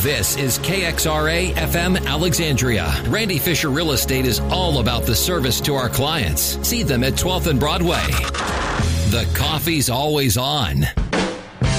This is KXRA FM Alexandria. Randy Fisher Real Estate is all about the service to our clients. See them at 12th and Broadway. The coffee's always on.